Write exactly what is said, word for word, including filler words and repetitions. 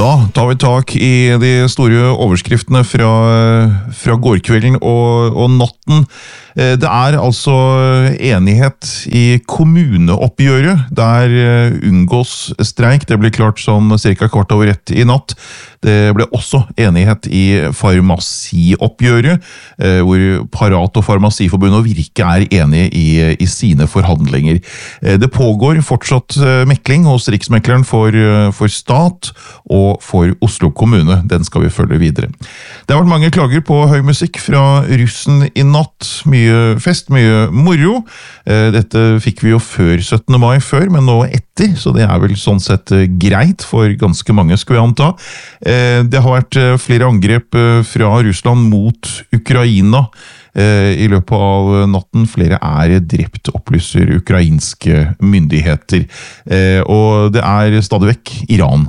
Da tar vi tak i de store overskriftene fra, fra gårkvelden og, og natten. Det er altså enighet i kommuneoppgjøret, der unngås streik. Det ble klart sånn cirka kvart over ett i natt. Det ble også enighet i farmasioppgjøret, hvor Parat og Farmasiforbundet og Virke er enige i, i sine forhandlinger. Det pågår fortsatt mekling hos Riksmekleren for, for stat og for Oslo kommune. Den skal vi følge videre. Det har vært mange klager på høy musikk fra russen i natt. Mye fest, mye moro. Dette fikk vi jo før syttende mai før, men nå etter, så det er vel sånn sett greit for ganske mange, skulle jeg anta. Det har vært flere angrep fra Russland mot Ukraina i løpet av natten. Flere er drept, opplyser ukrainske myndigheter. Og det er stadig vekk Iran